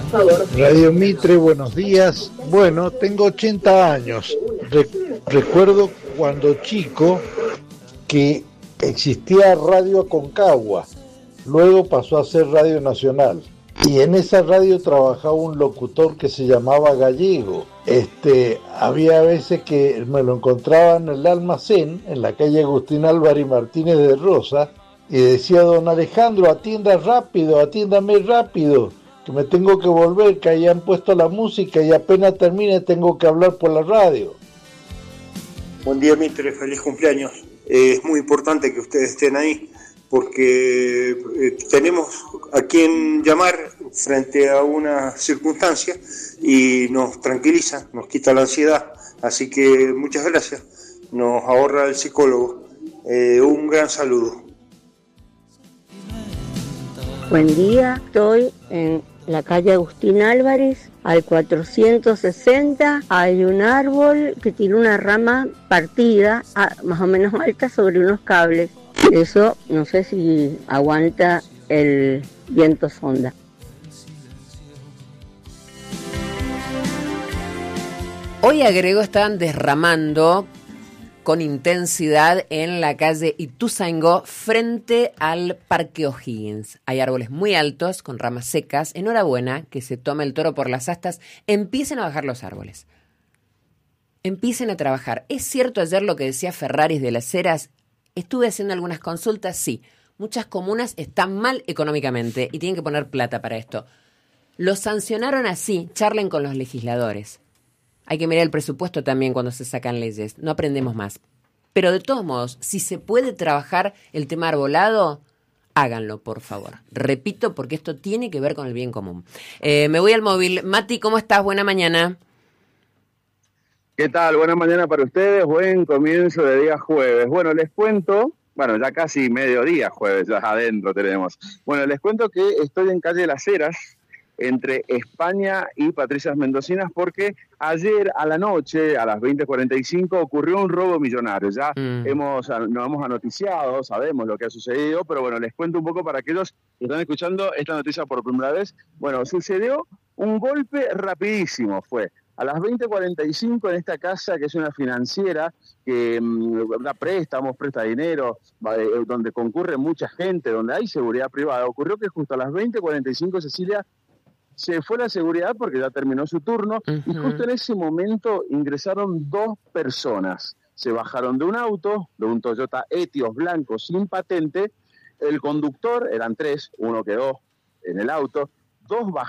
Radio Mitre, buenos días. Bueno, tengo 80 años. Recuerdo cuando chico que existía Radio Aconcagua, luego pasó a ser Radio Nacional. Y en esa radio trabajaba un locutor que se llamaba Gallego. Había veces que me lo encontraba en el almacén, en la calle Agustín Álvarez y Martínez de Rosa, y decía: don Alejandro, atiéndame rápido, que me tengo que volver, que hayan puesto la música y apenas termine tengo que hablar por la radio. Buen día, Mitre, feliz cumpleaños. Es muy importante que ustedes estén ahí, porque tenemos a quien llamar frente a una circunstancia y nos tranquiliza, nos quita la ansiedad. Así que muchas gracias, nos ahorra el psicólogo. Un gran saludo. Buen día, estoy en la calle Agustín Álvarez, al 460. Hay un árbol que tiene una rama partida, más o menos alta, sobre unos cables. Eso no sé si aguanta el viento sonda. Hoy agregó, estaban derramando con intensidad en la calle Ituzaingó frente al Parque O'Higgins. Hay árboles muy altos con ramas secas. Enhorabuena, que se tome el toro por las astas. Empiecen a bajar los árboles. Empiecen a trabajar. ¿Es cierto ayer lo que decía Ferraris de las Heras? Estuve haciendo algunas consultas, sí. Muchas comunas están mal económicamente y tienen que poner plata para esto. Los sancionaron así, charlen con los legisladores. Hay que mirar el presupuesto también cuando se sacan leyes, no aprendemos más. Pero de todos modos, si se puede trabajar el tema arbolado, háganlo, por favor. Repito, porque esto tiene que ver con el bien común. Me voy al móvil. Mati, ¿cómo estás? Buena mañana. ¿Qué tal? Buena mañana para ustedes, buen comienzo de día jueves. Bueno, les cuento, ya casi mediodía jueves, ya adentro tenemos. Bueno, les cuento que estoy en calle Las Heras, entre España y Patricias Mendocinas, porque ayer a la noche, a las 20:45, ocurrió un robo millonario. Ya nos hemos anoticiado, sabemos lo que ha sucedido, pero bueno, les cuento un poco para aquellos que están escuchando esta noticia por primera vez. Bueno, sucedió un golpe rapidísimo, fue a las 20:45 en esta casa, que es una financiera que da préstamos, presta dinero, donde concurre mucha gente, donde hay seguridad privada. Ocurrió que justo a las 20:45, Cecilia, se fue la seguridad porque ya terminó su turno, y justo en ese momento ingresaron 2 personas. Se bajaron de un auto, de un Toyota Etios blanco sin patente. El conductor, eran 3, uno quedó en el auto, 2 bajaron.